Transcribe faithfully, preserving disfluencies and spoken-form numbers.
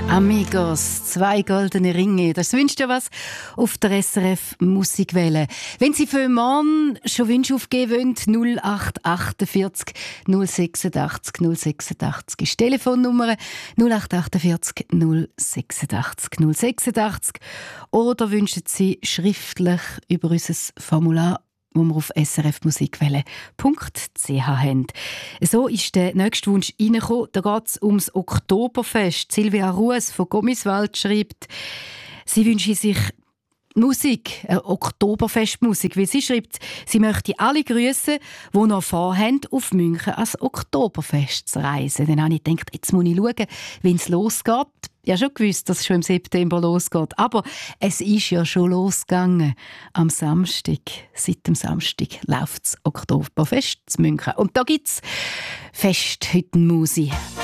Amigos, zwei goldene Ringe, das wünscht ja was auf der S R F Musikwelle. Wenn Sie für morgen schon Wünsche aufgeben wollen, null acht achtundvierzig null sechsundachtzig null sechsundachtzig ist die Telefonnummer null acht achtundvierzig null sechsundachtzig null sechsundachtzig oder wünschen Sie schriftlich über unser Formular, wo wir auf s r f musikwelle punkt c h haben. So ist der nächste Wunsch reingekommen. Da geht es ums Oktoberfest. Silvia Rues von Gommiswald schreibt, sie wünsche sich Musik, äh, Oktoberfestmusik, weil sie schreibt, sie möchte alle grüßen, die noch vorhaben, auf München ans Oktoberfest zu reisen. Dann habe ich gedacht, jetzt muss ich schauen, wenn es losgeht. Ich habe schon gewusst, dass es schon im September losgeht. Aber es ist ja schon losgegangen. Am Samstag, seit dem Samstag, läuft das Oktoberfest zu München. Und da gibt es Fest heute Musik.